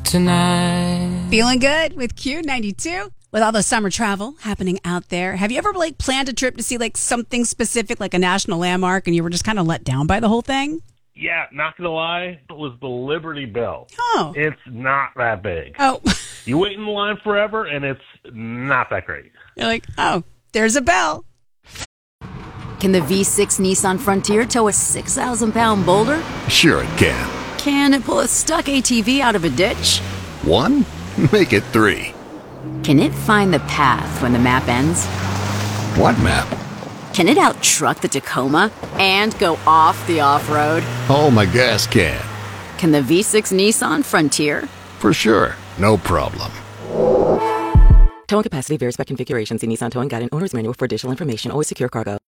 tonight. Feeling good with Q92? With all the summer travel happening out there, have you ever planned a trip to see something specific, like a national landmark, and you were just kind of let down by the whole thing? Yeah, not gonna lie, it was the Liberty Bell. Oh. It's not that big. Oh. You wait in line forever, and it's not that great. You're like, oh, there's a bell. Can the V6 Nissan Frontier tow a 6,000-pound boulder? Sure it can. Can it pull a stuck ATV out of a ditch? 1? Make it 3. Can it find the path when the map ends? What map? Can it out-truck the Tacoma and go off the off-road? Oh, my gas can. Can the V6 Nissan Frontier? For sure. No problem. Towing capacity varies by configuration. See Nissan Towing Guide and Owner's Manual for additional information. Always secure cargo.